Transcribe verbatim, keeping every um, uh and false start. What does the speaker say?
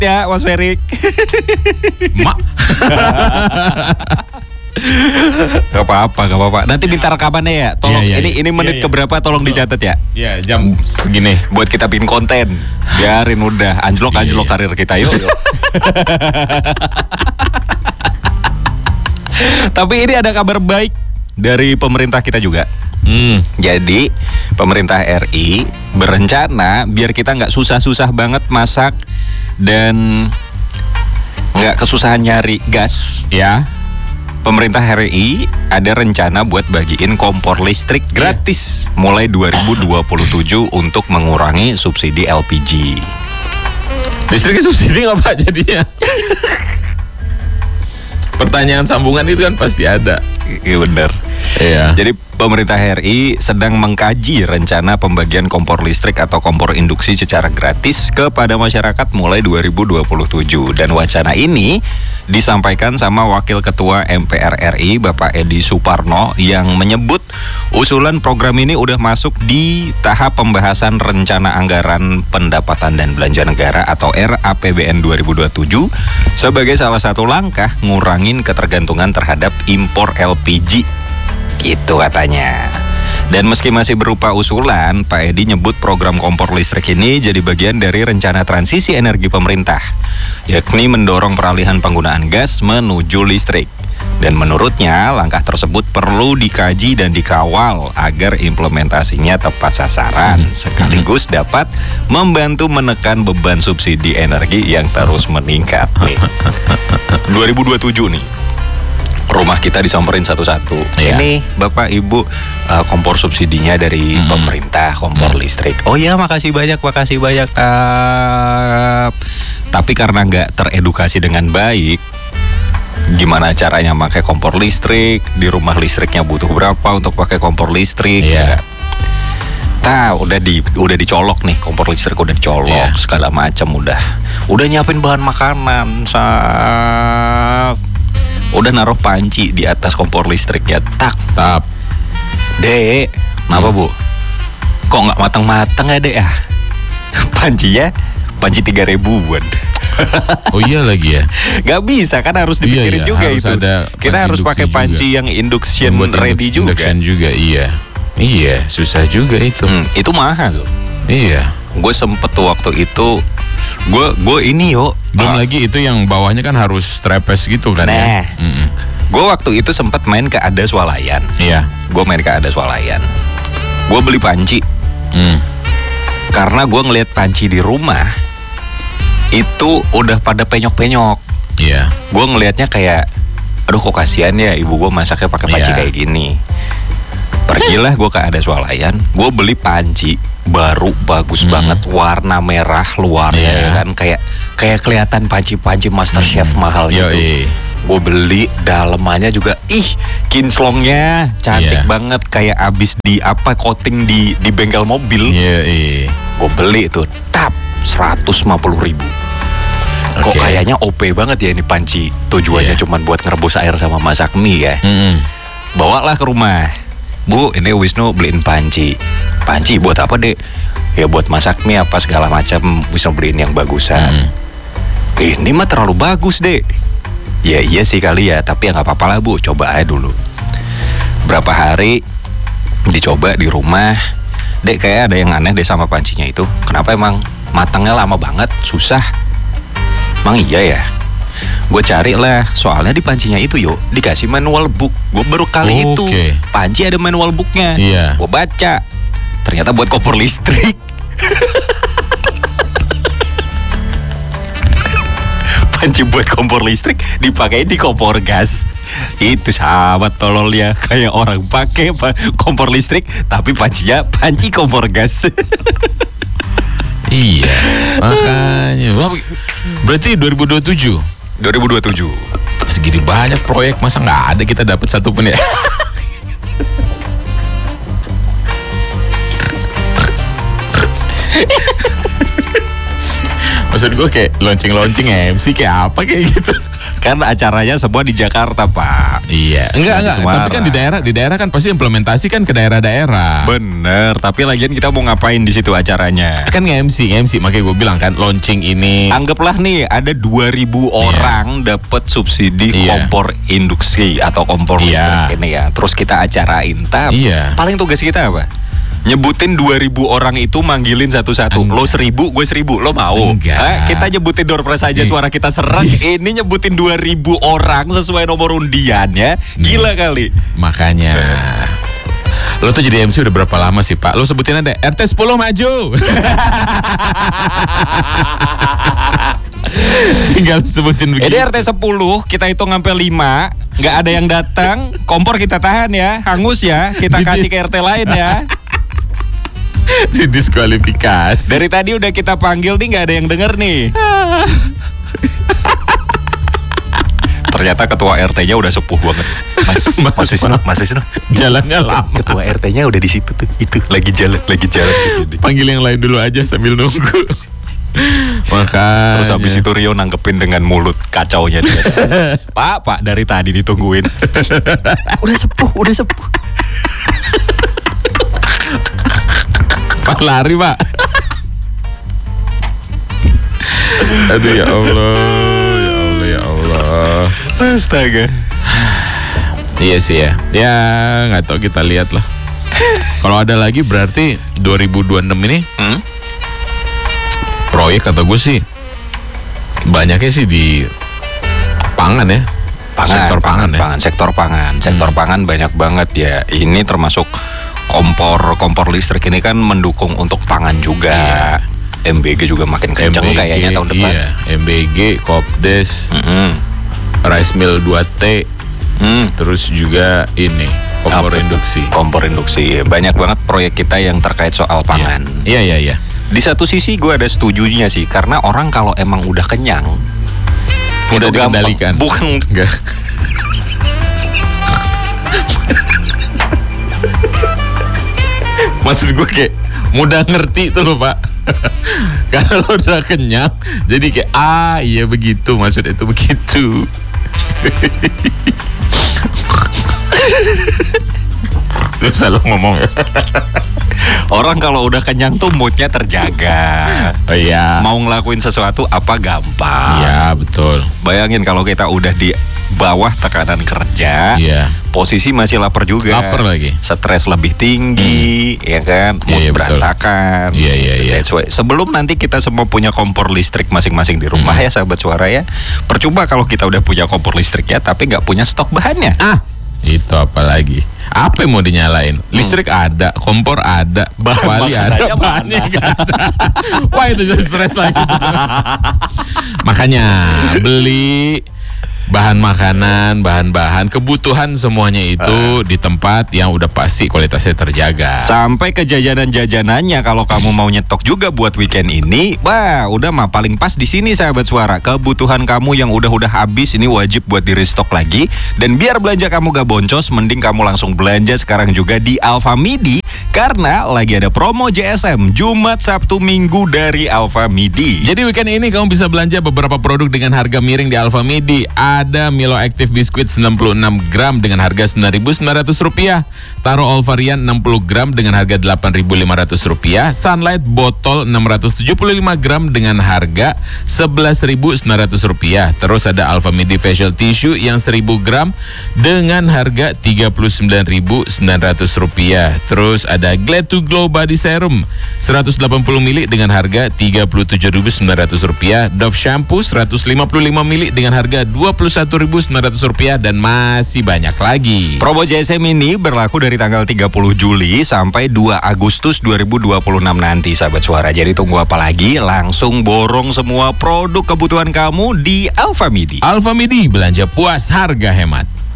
ya Mas Ferry. Mak. Gak apa-apa, gak apa-apa. Nanti minta rekamannya ya. Tolong Iya, iya, ini iya. ini menit Iya, iya. keberapa tolong dicatat ya. Ya jam segini. Buat kita bikin konten. Biarin udah anjlok Iya, anjlok iya. karir kita yuk. yuk. Tapi ini ada kabar baik dari pemerintah kita juga. Hmm. Jadi pemerintah R I berencana biar kita nggak susah-susah banget masak dan nggak kesusahan nyari gas. Ya. Pemerintah R I ada rencana buat bagiin kompor listrik gratis mulai dua ribu dua puluh tujuh untuk mengurangi subsidi L P G. Listriknya subsidi nggak Pak jadinya? Pertanyaan sambungan itu kan pasti ada. Iya benar. Iya. Jadi pemerintah R I sedang mengkaji rencana pembagian kompor listrik atau kompor induksi secara gratis kepada masyarakat mulai dua ribu dua puluh tujuh. Dan wacana ini disampaikan sama Wakil Ketua M P R R I Bapak Edi Suparno yang menyebut usulan program ini udah masuk di tahap pembahasan rencana anggaran pendapatan dan belanja negara atau R A P B N dua ribu dua puluh tujuh sebagai salah satu langkah ngurangin ketergantungan terhadap impor L P G. Gitu katanya. Dan meski masih berupa usulan, Pak Edi nyebut program kompor listrik ini jadi bagian dari rencana transisi energi pemerintah, yakni mendorong peralihan penggunaan gas menuju listrik. Dan menurutnya langkah tersebut perlu dikaji dan dikawal agar implementasinya tepat sasaran, sekaligus dapat membantu menekan beban subsidi energi yang terus meningkat nih. dua ribu dua puluh tujuh nih. Rumah kita disamperin satu-satu. Iya. Ini Bapak Ibu uh, kompor subsidinya dari Mm-hmm. pemerintah, kompor Mm. listrik. Oh ya, makasih banyak, makasih banyak. Uh, tapi karena nggak teredukasi dengan baik, gimana caranya pakai kompor listrik? Di rumah listriknya butuh berapa untuk pakai kompor listrik? Iya. Tahu udah di udah dicolok nih kompor listrik udah dicolok Iya. segala macam udah. Udah nyiapin bahan makanan, sap. Udah naruh panci di atas kompor listriknya, tak. Tap. Dek, kenapa bu? Kok nggak matang-matang ya dek ya? Pancinya, panci tiga ribuan. Oh iya lagi ya. Gak bisa kan harus Iya, dipikirin iya, juga harus itu. ada Kita panci harus pakai induksi panci juga. yang induction Buat ready induk- juga. Induction juga iya. Iya, susah juga itu. Hmm, itu mahal loh. Iya. Gue sempet tuh waktu itu, gue gue ini yo. Belum ah, lagi itu yang bawahnya kan harus trapeze gitu kan Nah. ya. Mm-mm. Gue waktu itu sempet main ke Ada Swalayan. Iya. Gue main ke Ada Swalayan. Gue beli panci Hmm. karena gue ngeliat panci di rumah itu udah pada penyok-penyok. Iya. Gue ngelihatnya kayak, aduh kok kasihan ya ibu gue masaknya pakai panci Iya. kayak gini. Pergilah gue ke Ada Swalayan, gue beli panci baru bagus Hmm. banget, warna merah luarnya Iya. ya kan, kayak kayak kelihatan panci-panci Master Chef mahal gitu. Yoi. Gue beli dalemannya juga, ih kinslongnya cantik Iya. banget, kayak abis di apa coating di di bengkel mobil. Iya, iya. Gue beli tuh, tap seratus lima puluh ribu. Kok Oke. kayaknya O P banget ya ini panci. Tujuannya Iya. cuman buat ngerebus air sama masak mie ya. Mm-mm. Bawalah ke rumah. Bu, ini Wisnu beliin panci. Panci buat apa dek? Ya buat masak mie apa segala macam. Wisnu beliin yang bagusan. Mm. Ini mah terlalu bagus dek. Ya iya sih kali ya, tapi ya nggak apa-apa lah bu. Coba aja dulu. Berapa hari dicoba di rumah. Dek kayak ada yang aneh deh sama pancinya itu. Kenapa emang matangnya lama banget, susah? Emang iya ya? Gue cari lah, soalnya di pancinya itu yuk dikasih manual book. Gue baru kali itu Oke. panci ada manual booknya. Iya. Gue baca, ternyata buat kompor listrik. Panci buat kompor listrik dipakai di kompor gas. Itu sahabat tolol ya, kayak orang pakai pa- kompor listrik tapi pancinya panci kompor gas. Iya. Makanya. Wah, berarti dua ribu dua puluh tujuh dua ribu dua puluh tujuh. segini banyak proyek, masa nggak ada kita dapat satu pun ya? Maksud gue kayak launching-launching M C kayak apa kayak gitu. Kan acaranya semua di Jakarta, Pak. Iya, enggak enggak. Semarang. Tapi kan di daerah, di daerah kan pasti implementasi kan ke daerah-daerah. Bener, tapi lagian kita mau ngapain di situ acaranya? Kan nge-M C, nge-M C makanya gue bilang kan launching ini. Anggaplah nih ada dua ribu orang dapat subsidi Iya. kompor induksi atau kompor Iya. listrik ini ya. Terus kita acarain, tapi Iya. paling tugas kita apa? Nyebutin dua ribu orang itu manggilin satu-satu. Enggak. Lo seribu, gue seribu. Lo mau? Enggak. Hah? Kita nyebutin door prize aja, suara kita serak. Ini nyebutin dua ribu orang sesuai nomor undiannya. Gila kali. Makanya lo tuh jadi M C udah berapa lama sih, Pak? Lo sebutin aja R T sepuluh maju. Tinggal sebutin begitu. Jadi R T sepuluh kita hitung sampai lima, nggak ada yang datang, kompor kita tahan ya, hangus ya, kita kasih ke R T lain ya. Didiskualifikasi. Dari tadi udah kita panggil nih nggak ada yang denger nih. Ternyata ketua R T-nya udah sepuh banget. Mas, Mas, Mas Wisnu, Mas Wisnu. Jalannya lama. Ketua R T-nya udah di situ tuh, itu lagi jalan, lagi jalan di sini. Panggil yang lain dulu aja sambil nunggu. Makanya. Terus habis itu Rio nanggepin dengan mulut kacaunya dia. Pak, Pak dari tadi ditungguin. Udah sepuh, udah sepuh. Pak lari, Pak. Aduh ya Allah, ya Allah, ya Allah. Astaga. Iya sih ya. Ya nggak tahu, kita lihat lah. Kalau ada lagi berarti dua ribu dua puluh enam ini Hmm? proyek kata gue sih banyaknya sih di pangan ya. Pangan, Sektor pangan, ya. pangan, sektor pangan, sektor Hmm. pangan banyak banget ya. Ini termasuk kompor kompor listrik ini kan mendukung untuk pangan juga. M B G juga makin kenceng M B G, kayaknya tahun depan. Iya, M B G, Kopdes, Mm-mm. Rice Mill dua T, Hmm. terus juga ini kompor Apa tuh? induksi. Kompor induksi. Banyak banget proyek kita yang terkait soal pangan. Iya, iya, iya. Di satu sisi gue ada setujunya sih, karena orang kalau emang udah kenyang, Udah itu gampang. dikendalikan. Bukan Enggak. Maksud gue kayak mudah ngerti tuh loh, Pak. Kalau udah kenyang, jadi kayak ah iya begitu, maksudnya itu begitu. Lu selalu ngomong ya. orang kalau udah kenyang tuh moodnya terjaga. Oh iya. Mau ngelakuin sesuatu apa gampang. Iya betul. Bayangin kalau kita udah di bawah tekanan kerja, Iya. posisi masih lapar juga, Lapar lagi. stres lebih tinggi, ya kan, mood Iya, iya, betul. berantakan. Iya, iya, iya. That's why. Sebelum nanti kita semua punya kompor listrik masing-masing di rumah ya, sahabat suara ya. Percuma kalau kita udah punya kompor listrik ya, tapi nggak punya stok bahannya. Ah, itu apa lagi? Apa yang mau dinyalain? Listrik ada, kompor ada, Bali ada, makanannya bahannya mana? nggak ada. Wah itu jadi stres lagi. Makanya beli bahan makanan, bahan-bahan kebutuhan semuanya itu di tempat yang udah pasti kualitasnya terjaga. Sampai ke jajanan-jajanannya kalau kamu mau nyetok juga buat weekend ini, wah udah mah paling pas di sini sahabat suara. Kebutuhan kamu yang udah-udah habis ini wajib buat di restock lagi. Dan biar belanja kamu gak boncos, mending kamu langsung belanja sekarang juga di Alfamidi. Karena lagi ada promo J S M Jumat, Sabtu, Minggu dari Alfamidi. Jadi weekend ini kamu bisa belanja beberapa produk dengan harga miring di Alfamidi. Ada Milo Active Biscuit sembilan puluh enam gram dengan harga sembilan ribu sembilan ratus rupiah. Taro All Varian enam puluh gram dengan harga delapan ribu lima ratus rupiah. Sunlight botol enam ratus tujuh puluh lima gram dengan harga sebelas ribu sembilan ratus rupiah. Terus ada Alfamidi Facial Tissue yang seribu gram dengan harga tiga puluh sembilan ribu sembilan ratus rupiah. Terus ada Glad to Glow Body Serum seratus delapan puluh mililiter dengan harga tiga puluh tujuh ribu sembilan ratus rupiah. Dove Shampoo seratus lima puluh lima mililiter dengan harga dua puluh satu ribu sembilan ratus rupiah dan masih banyak lagi. Promo J S M ini berlaku dari tanggal tiga puluh Juli sampai dua Agustus dua ribu dua puluh enam nanti sahabat suara. Jadi tunggu apa lagi? Langsung borong semua produk kebutuhan kamu di Alfamidi. Alfamidi, belanja puas harga hemat.